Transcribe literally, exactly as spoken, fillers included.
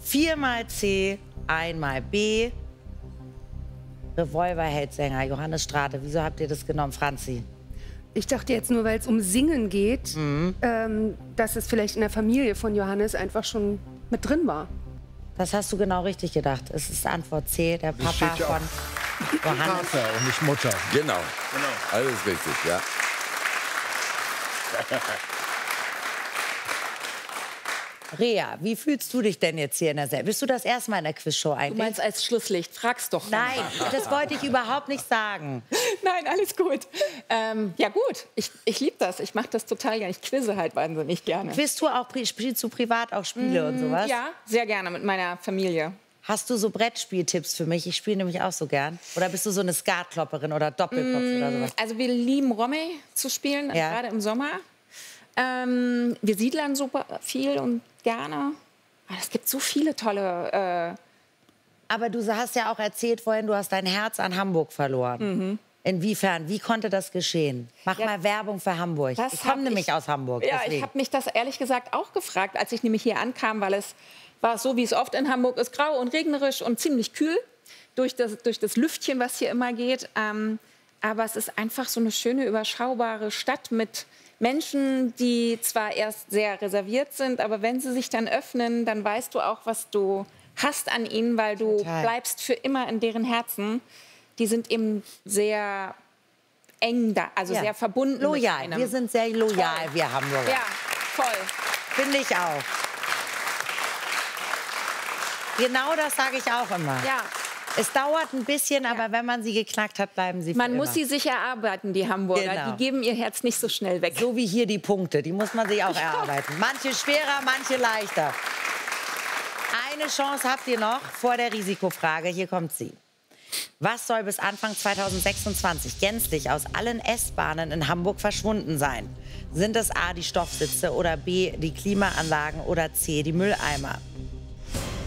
Viermal C, einmal B. Revolverheld-Sänger Johannes Strate. Wieso habt ihr das genommen, Franzi? Ich dachte jetzt nur, weil es um Singen geht, Mhm. ähm, dass es vielleicht in der Familie von Johannes einfach schon mit drin war. Das hast du genau richtig gedacht. Es ist Antwort C, der Das Papa steht ja von auch Johannes. Vater und nicht Mutter. Genau. genau. Alles richtig, ja. Rea, wie fühlst du dich denn jetzt hier in der Sendung? Bist du das erste Mal in der Quizshow eigentlich? Du meinst als Schlusslicht? Frag's doch. Nein, das wollte ich überhaupt nicht sagen. Nein, alles gut. Ähm, ja gut, ich, ich liebe das. Ich mache das total gerne. Ich quizze halt wahnsinnig gerne. Quizt du auch, spielst du privat auch Spiele mm, und sowas? Ja, sehr gerne mit meiner Familie. Hast du so Brettspieltipps für mich? Ich spiele nämlich auch so gern. Oder bist du so eine Skatklopperin oder Doppelkopf mm, oder sowas? Also wir lieben Romme zu spielen, ja. gerade im Sommer. Ähm, wir siedeln super viel und gerne. Aber es gibt so viele tolle... Äh Aber du hast ja auch erzählt vorhin, du hast dein Herz an Hamburg verloren. Mhm. Inwiefern? Wie konnte das geschehen? Mach ja, mal Werbung für Hamburg. Ich komme nämlich aus Hamburg. Ja, deswegen. ich habe mich das ehrlich gesagt auch gefragt, als ich nämlich hier ankam, weil es war so, wie es oft in Hamburg ist, grau und regnerisch und ziemlich kühl durch das, durch das Lüftchen, was hier immer geht. Ähm, aber es ist einfach so eine schöne, überschaubare Stadt mit Menschen, die zwar erst sehr reserviert sind, aber wenn sie sich dann öffnen, dann weißt du auch, was du hast an ihnen, weil du Total. bleibst für immer in deren Herzen. Die sind eben sehr eng da, also ja. sehr verbunden. Loyal, wir sind sehr loyal, voll. wir Hamburger. Ja, voll. Finde ich auch. Genau das sage ich auch immer. Ja. Es dauert ein bisschen, ja. aber wenn man sie geknackt hat, bleiben sie für Man immer. muss sie sich erarbeiten, die Hamburger. Genau. Die geben ihr Herz nicht so schnell weg. So wie hier die Punkte, die muss man sich auch erarbeiten. Manche schwerer, manche leichter. Eine Chance habt ihr noch vor der Risikofrage. Hier kommt sie. Was soll bis Anfang zweitausendsechsundzwanzig gänzlich aus allen S-Bahnen in Hamburg verschwunden sein? Sind es A, die Stoffsitze oder B, die Klimaanlagen oder C, die Mülleimer?